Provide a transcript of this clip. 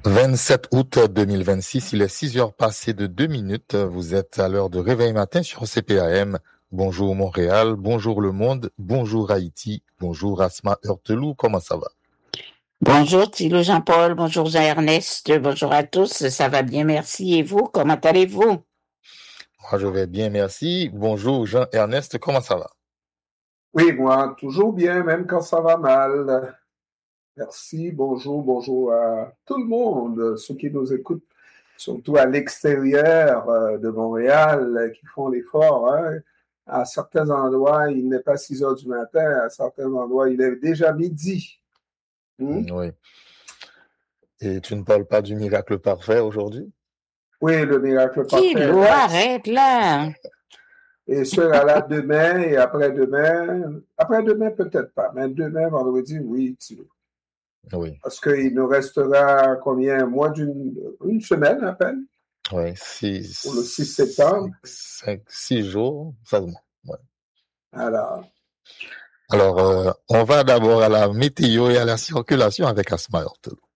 27 août 2026, il est 6 heures passées de 2 minutes. Vous êtes à l'heure de réveil matin sur CPAM. Bonjour Montréal, bonjour le monde, bonjour Haïti, bonjour Asma Heurtelou, comment ça va? Bonjour Thilo Jean-Paul, bonjour Jean-Ernest, bonjour à tous, ça va bien, merci. Et vous, comment allez-vous? Moi je vais bien, merci. Bonjour Jean-Ernest, comment ça va? Oui, moi, toujours bien, même quand ça va mal. Merci, bonjour à tout le monde, ceux qui nous écoutent, surtout à l'extérieur de Montréal, qui font l'effort. Hein. À certains endroits, il n'est pas 6 heures du matin, à certains endroits, il est déjà midi. Oui. Et tu ne parles pas du miracle parfait aujourd'hui? Oui, le miracle parfait. Thilo, arrête là! Et sera demain et après-demain. Après-demain, peut-être pas, mais demain, vendredi, oui, Thilo. Oui. Parce qu'il nous restera combien? Moins d'une semaine à peine? Oui, pour le 6 septembre. 6 jours, ça va. Ouais. Alors, on va d'abord à la météo et à la circulation avec Asma Heurtelou.